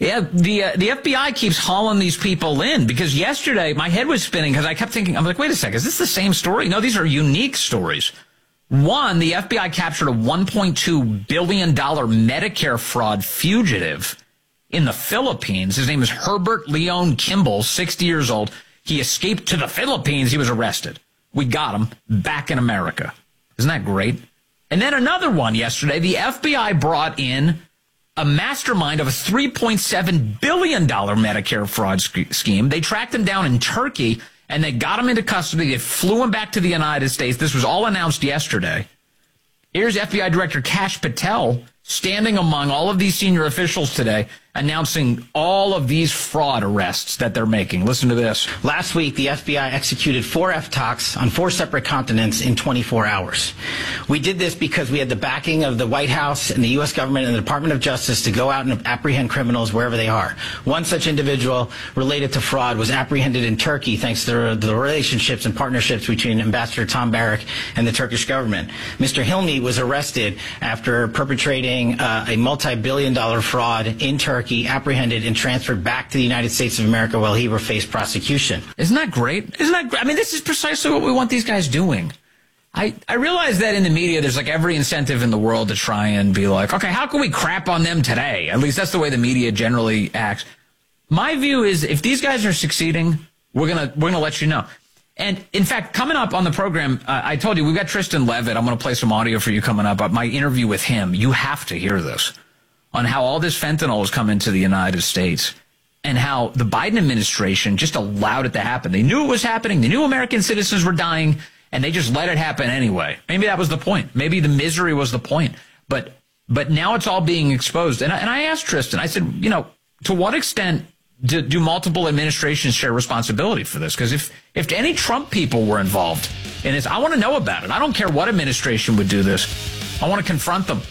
Yeah, the FBI keeps hauling these people in because yesterday my head was spinning because I kept thinking, I'm like, wait a second, is this the same story? No, these are unique stories. One, the FBI captured a $1.2 billion Medicare fraud fugitive in the Philippines. His name is Herbert Leon Kimball, 60 years old. He escaped to the Philippines. He was arrested. We got him back in America. Isn't that great? And then another one yesterday, the FBI brought in a mastermind of a $3.7 billion Medicare fraud scheme. They tracked him down in Turkey, and they got him into custody. They flew him back to the United States. This was all announced yesterday. Here's FBI Director Kash Patel standing among all of these senior officials today, announcing all of these fraud arrests that they're making. Listen to this. Last week, the FBI executed 4 FTOCs on 4 separate continents in 24 hours. We did this because we had the backing of the White House and the U.S. government and the Department of Justice to go out and apprehend criminals wherever they are. One such individual related to fraud was apprehended in Turkey thanks to the relationships and partnerships between Ambassador Tom Barrack and the Turkish government. Mr. Hilmi was arrested after perpetrating a multi-billion-dollar fraud in Turkey, apprehended and transferred back to the United States of America while he faced prosecution. Isn't that great? Isn't that great? I mean, this is precisely what we want these guys doing. I realize that in the media, there's like every incentive in the world to try and be like, okay, how can we crap on them today? At least that's the way the media generally acts. My view is if these guys are succeeding, we're gonna let you know. And in fact, coming up on the program, I told you we've got Tristan Levitt. I'm going to play some audio for you coming up. My interview with him. You have to hear this on how all this fentanyl has come into the United States and how the Biden administration just allowed it to happen. They knew it was happening. They knew American citizens were dying, and they just let it happen anyway. Maybe that was the point. Maybe the misery was the point. But now it's all being exposed. And I asked Tristan, I said, you know, to what extent do multiple administrations share responsibility for this? Because if any Trump people were involved in this, I want to know about it. I don't care what administration would do this. I want to confront them.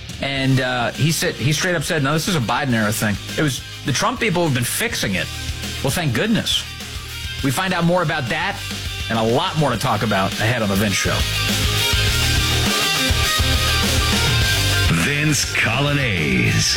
And he straight up said, no, this is a Biden era thing. It was the Trump people who've been fixing it. Well, thank goodness. We find out more about that and a lot more to talk about ahead on The Vince Show. Vince Coglianese.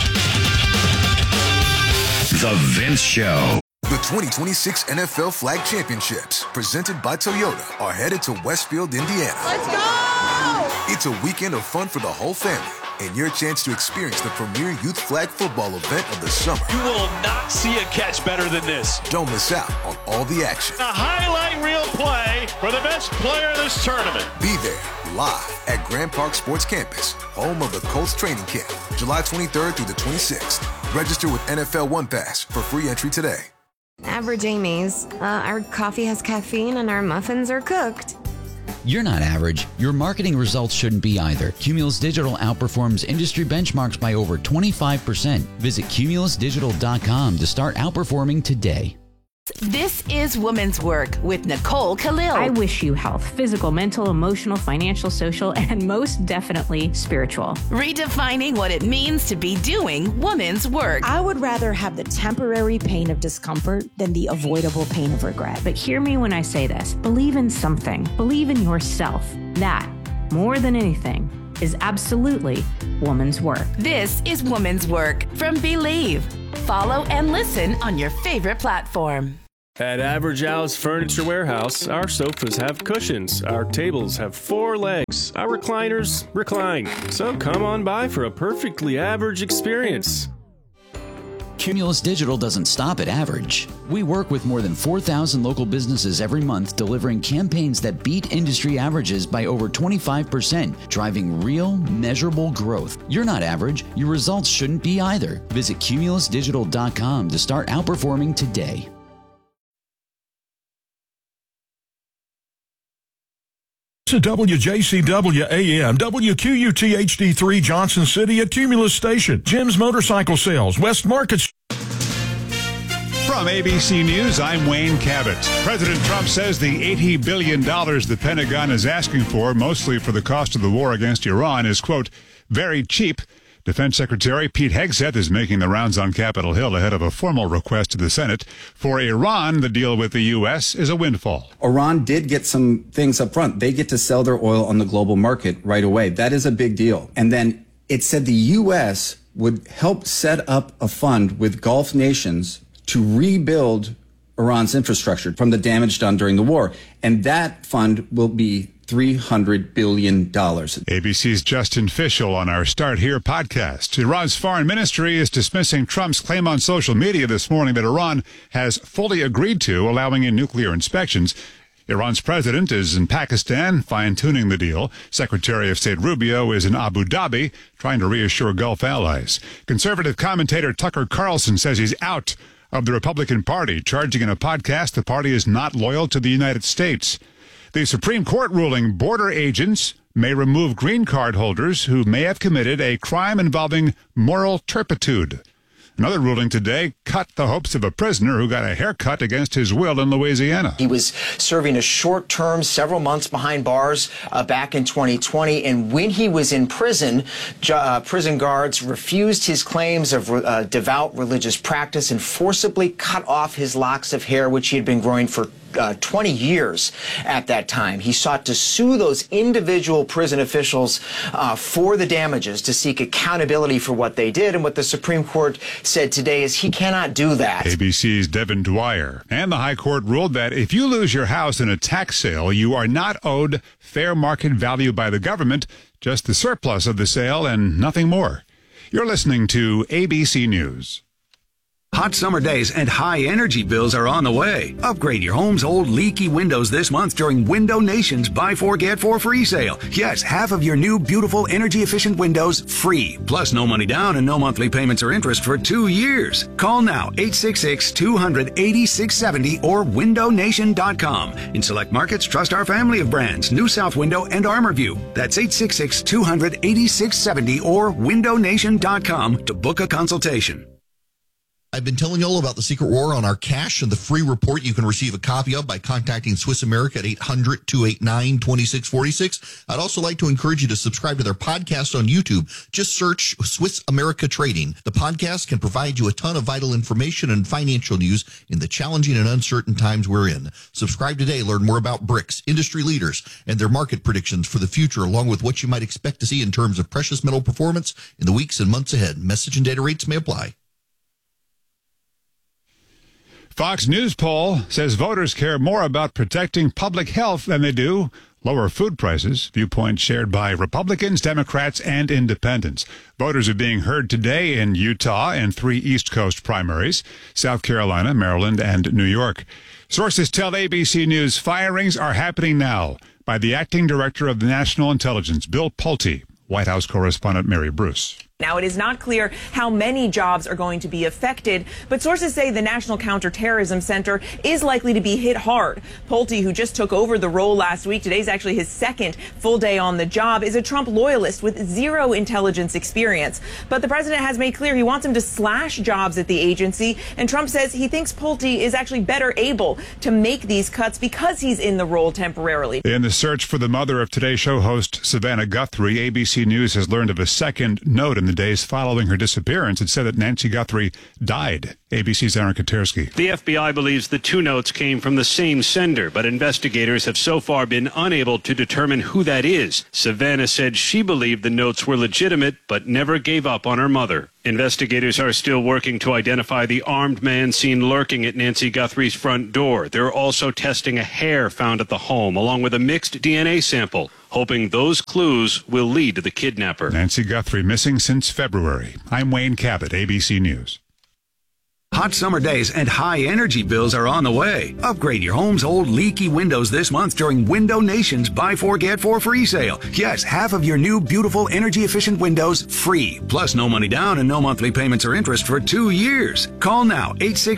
The Vince Show. The 2026 NFL Flag Championships, presented by Toyota, are headed to Westfield, Indiana. Let's go! It's a weekend of fun for the whole family and your chance to experience the premier youth flag football event of the summer. You will not see a catch better than this. Don't miss out on all the action. A highlight reel play for the best player of this tournament. Be there live at Grand Park Sports Campus, home of the Colts training camp, July 23rd through the 26th. Register with NFL One Pass for free entry today. Average Amy's. Our coffee has caffeine and our muffins are cooked. You're not average. Your marketing results shouldn't be either. Cumulus Digital outperforms industry benchmarks by over 25%. Visit cumulusdigital.com to start outperforming today. This is Woman's Work with Nicole Khalil. I wish you health, physical, mental, emotional, financial, social, and most definitely spiritual. Redefining what it means to be doing woman's work. I would rather have the temporary pain of discomfort than the avoidable pain of regret. But hear me when I say this. Believe in something. Believe in yourself. That, more than anything, is absolutely woman's work. This is Woman's Work from Believe. Follow and listen on your favorite platform. At Average Al's Furniture Warehouse, our sofas have cushions, our tables have 4 legs, our recliners recline. So come on by for a perfectly average experience. Cumulus Digital doesn't stop at average. We work with more than 4,000 local businesses every month, delivering campaigns that beat industry averages by over 25%, driving real, measurable growth. You're not average. Your results shouldn't be either. Visit cumulusdigital.com to start outperforming today. WJCW AM, WQUT HD3 Johnson City at Cumulus Station, Jim's Motorcycle Sales, West Market. From ABC News, I'm Wayne Cabot. President Trump says the $80 billion the Pentagon is asking for, mostly for the cost of the war against Iran, is, quote, very cheap. Defense Secretary Pete Hegseth is making the rounds on Capitol Hill ahead of a formal request to the Senate. For Iran, the deal with the U.S. is a windfall. Iran did get some things up front. They get to sell their oil on the global market right away. That is a big deal. And then it said the U.S. would help set up a fund with Gulf nations to rebuild Iran's infrastructure from the damage done during the war. And that fund will be $300 billion. ABC's Justin Fischel on our Start Here podcast. Iran's foreign ministry is dismissing Trump's claim on social media this morning that Iran has fully agreed to allowing in nuclear inspections. Iran's president is in Pakistan, fine-tuning the deal. Secretary of State Rubio is in Abu Dhabi, trying to reassure Gulf allies. Conservative commentator Tucker Carlson says he's out of the Republican Party, charging in a podcast the party is not loyal to the United States. The Supreme Court ruling border agents may remove green card holders who may have committed a crime involving moral turpitude. Another ruling today cut the hopes of a prisoner who got a haircut against his will in Louisiana. He was serving a short term, several months behind bars back in 2020. And when he was in prison, prison guards refused his claims of devout religious practice and forcibly cut off his locks of hair, which he had been growing for 20 years at that time. He sought to sue those individual prison officials for the damages, to seek accountability for what they did. And what the Supreme Court said today is he cannot do that. ABC's Devin Dwyer. And the High Court ruled that if you lose your house in a tax sale, you are not owed fair market value by the government, just the surplus of the sale and nothing more. You're listening to ABC News. Hot summer days and high energy bills are on the way. Upgrade your home's old leaky windows this month during Window Nation's Buy 4 Get 4 free sale. Yes, half of your new beautiful energy efficient windows free. Plus no money down and no monthly payments or interest for 2 years. Call now 866-200-8670 or windownation.com. In select markets, trust our family of brands, New South Window and ArmorView. That's 866-200-8670 or windownation.com to book a consultation. I've been telling you all about the Secret War on our cash and the free report you can receive a copy of by contacting Swiss America at 800-289-2646. I'd also like to encourage you to subscribe to their podcast on YouTube. Just search Swiss America Trading. The podcast can provide you a ton of vital information and financial news in the challenging and uncertain times we're in. Subscribe today. Learn more about BRICS, industry leaders, and their market predictions for the future, along with what you might expect to see in terms of precious metal performance in the weeks and months ahead. Message and data rates may apply. Fox News poll says voters care more about protecting public health than they do lower food prices. Viewpoint shared by Republicans, Democrats, and independents. Voters are being heard today in Utah and 3 East Coast primaries, South Carolina, Maryland, and New York. Sources tell ABC News firings are happening now by the acting director of the National Intelligence, Bill Pulte. White House correspondent Mary Bruce. Now, it is not clear how many jobs are going to be affected, but sources say the National Counterterrorism Center is likely to be hit hard. Pulte, who just took over the role last week, today's actually his second full day on the job, is a Trump loyalist with zero intelligence experience. But the president has made clear he wants him to slash jobs at the agency, and Trump says he thinks Pulte is actually better able to make these cuts because he's in the role temporarily. In the search for the mother of Today Show host Savannah Guthrie, ABC News has learned of a second note in the days following her disappearance. It said that Nancy Guthrie died. ABC's Aaron Katersky. The FBI believes the 2 notes came from the same sender, but investigators have so far been unable to determine who that is. Savannah said she believed the notes were legitimate, but never gave up on her mother. Investigators are still working to identify the armed man seen lurking at Nancy Guthrie's front door. They're also testing a hair found at the home, along with a mixed DNA sample, hoping those clues will lead to the kidnapper. Nancy Guthrie missing since February. I'm Wayne Cabot, ABC News. Hot summer days and high energy bills are on the way. Upgrade your home's old leaky windows this month during Window Nation's Buy 4 Get 4 free sale. Yes, half of your new beautiful energy efficient windows free. Plus no money down and no monthly payments or interest for 2 years. Call now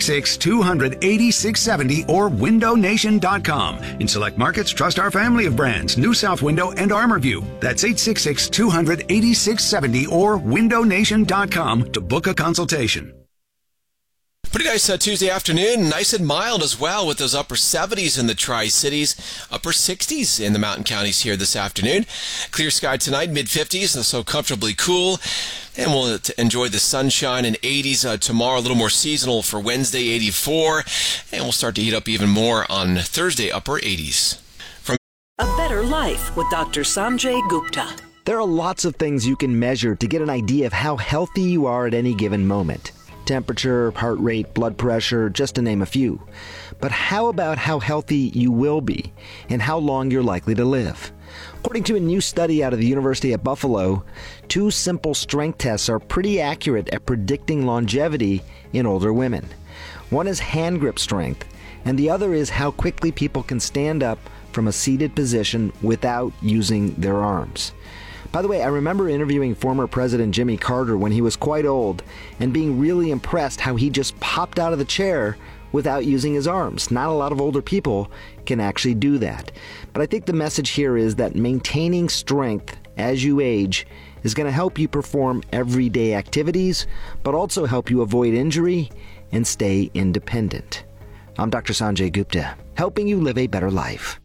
866-200-8670 or windownation.com. In select markets, trust our family of brands, New South Window and ArmorView. That's 866-200-8670 or windownation.com to book a consultation. Pretty nice Tuesday afternoon, nice and mild as well, with those upper 70s in the Tri-Cities, upper 60s in the mountain counties here this afternoon. Clear sky tonight, mid-50s, and so comfortably cool. And we'll enjoy the sunshine in 80s tomorrow, a little more seasonal for Wednesday, 84. And we'll start to heat up even more on Thursday, upper 80s. A better life with Dr. Sanjay Gupta. There are lots of things you can measure to get an idea of how healthy you are at any given moment. Temperature, heart rate, blood pressure, just to name a few. But how about how healthy you will be and how long you're likely to live? According to a new study out of the University of Buffalo, 2 simple strength tests are pretty accurate at predicting longevity in older women. One is hand grip strength, and the other is how quickly people can stand up from a seated position without using their arms. By the way, I remember interviewing former President Jimmy Carter when he was quite old and being really impressed how he just popped out of the chair without using his arms. Not a lot of older people can actually do that. But I think the message here is that maintaining strength as you age is going to help you perform everyday activities, but also help you avoid injury and stay independent. I'm Dr. Sanjay Gupta, helping you live a better life.